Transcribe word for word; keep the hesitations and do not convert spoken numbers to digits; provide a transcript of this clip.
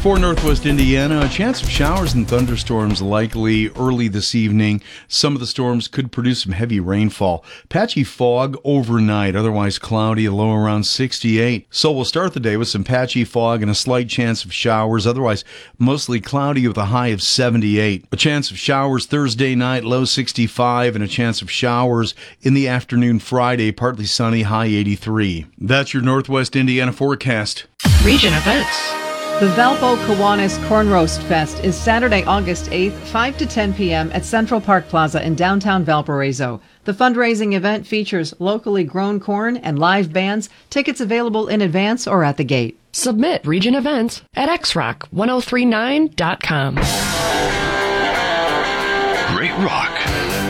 For Northwest Indiana, a chance of showers and thunderstorms likely early this evening. Some of the storms could produce some heavy rainfall. Patchy fog overnight, otherwise cloudy, a low around sixty-eight. So we'll start the day with some patchy fog and a slight chance of showers, otherwise mostly cloudy with a high of seventy-eight. A chance of showers Thursday night, low sixty-five, and a chance of showers in the afternoon Friday, partly sunny, high eighty-three. That's your Northwest Indiana forecast. Region events. The Valpo Kiwanis Corn Roast Fest is Saturday, August eighth, five to ten p.m. at Central Park Plaza in downtown Valparaiso. The fundraising event features locally grown corn and live bands. Tickets available in advance or at the gate. Submit region events at x rock ten thirty-nine dot com. Great rock